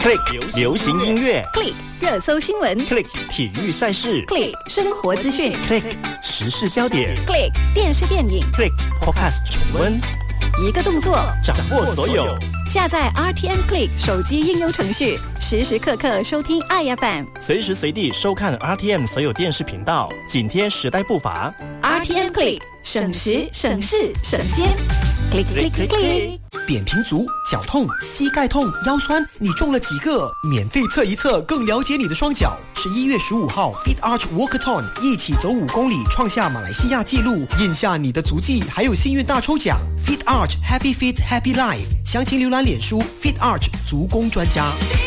Click 流行音乐 Click 热搜新闻 ，Click 体育赛事 ，Click 生活资讯 ，Click 时事焦点 ，Click 电视电影 ，Click Podcast 重温， 一个动作掌握所有。 下载 RTM Click 手机应用程序，时时刻刻收听爱 FM， 随时随地收看 RTM 所有电视频道，紧贴时代步伐。 RTM Click 省时省事省先 ，Click Click Click Click。 扁平足、脚痛、膝盖痛、腰酸，你中了几个？免费测一测，更了解你的双脚。11月15号 Fit Arch Walkathon 一起走5公里，创下马来西亚纪录，印下你的足迹，还有幸运大抽奖。Fit Arch Happy Fit Happy Life， 详情浏览脸书 Fit Arch 足工专家。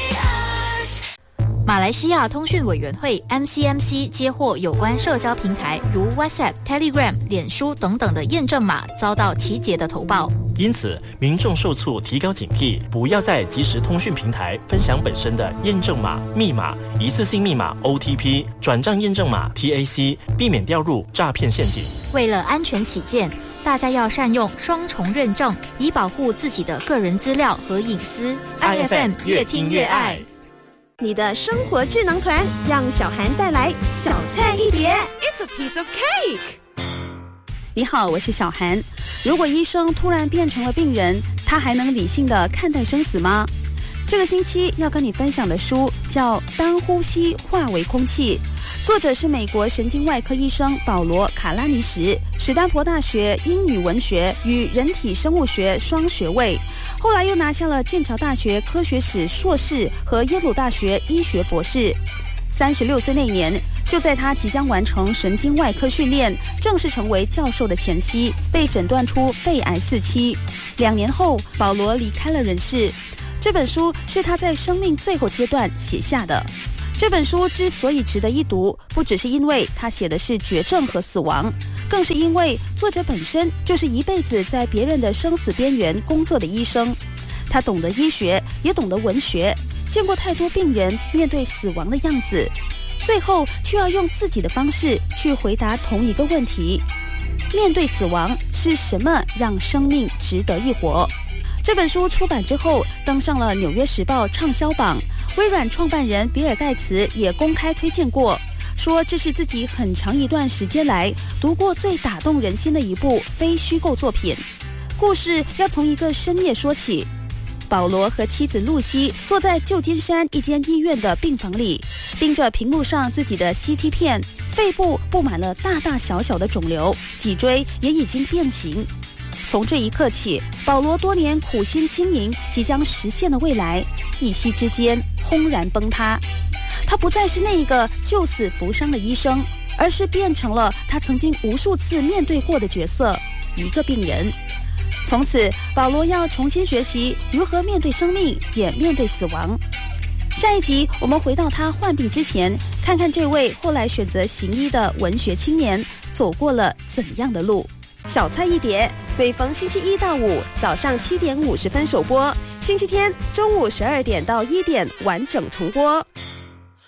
马来西亚通讯委员会 MCMC 接获有关社交平台如 WhatsApp、Telegram、脸书等等的验证码遭到奇杰的投报， 因此民众受促提高警惕，不要在即时通讯平台分享本身的验证码、密码、一次性密码 OTP、转账验证码 TAC， 避免掉入诈骗陷阱。 为了安全起见，大家要善用双重认证，以保护自己的个人资料和隐私。 IFM 越听越爱。 你的生活智囊团让小涵带来小菜一碟 It's a piece of cake。 你好，我是小涵。如果医生突然变成了病人，他还能理性地看待生死吗？这个星期要跟你分享的书叫《当呼吸化为空气》，作者是美国神经外科医生保罗·卡拉尼什，史丹佛大学英语文学与人体生物学双学位，后来又拿下了剑桥大学科学史硕士和耶鲁大学医学博士。36岁那年，就在他即将完成神经外科训练，正式成为教授的前夕，被诊断出肺癌4期。2年后，保罗离开了人世。这本书是他在生命最后阶段写下的。这本书之所以值得一读，不只是因为他写的是绝症和死亡，更是因为作者本身就是一辈子在别人的生死边缘工作的医生。他懂得医学，也懂得文学，见过太多病人面对死亡的样子，最后却要用自己的方式去回答同一个问题：面对死亡，是什么让生命值得一活？这本书出版之后，登上了《纽约时报》畅销榜。微软创办人比尔盖茨也公开推荐过，说这是自己很长一段时间来读过最打动人心的一部非虚构作品。故事要从一个深夜说起。保罗和妻子露西坐在旧金山一间医院的病房里，盯着屏幕上自己的 CT 片，肺部布满了大大小小的肿瘤，脊椎也已经变形。从这一刻起，保罗多年苦心经营即将实现的未来，一夕之间轰然崩塌。他不再是那一个救死扶伤的医生，而是变成了他曾经无数次面对过的角色，一个病人。从此，保罗要重新学习如何面对生命，也面对死亡。下一集，我们回到他患病之前，看看这位后来选择行医的文学青年走过了怎样的路。小菜一碟，每逢星期1到5早上7点50分首播，星期天中午12点到1点完整重播。